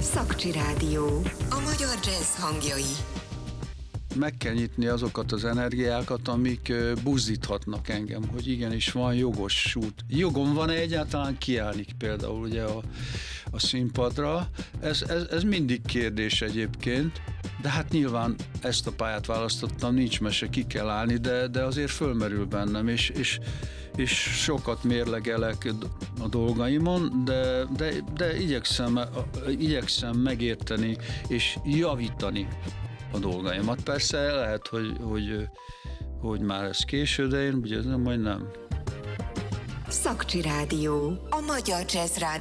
Szakcsi Rádió. A magyar jazz hangjai. Meg kell nyitni azokat az energiákat, amik buzdíthatnak engem, hogy igenis van jogosult. Jogom van egyáltalán kiállni például ugye a színpadra. Ez mindig kérdés egyébként, de hát nyilván ezt a pályát választottam, nincs mese, ki kell állni, de azért fölmerül bennem, és sokat mérlegelek a dolgaimon, de igyekszem megérteni és javítani a dolgaimat. Persze lehet, hogy már ez késő, de én ugye majd nem. Szakcsi Rádió. A magyar jazz rádió.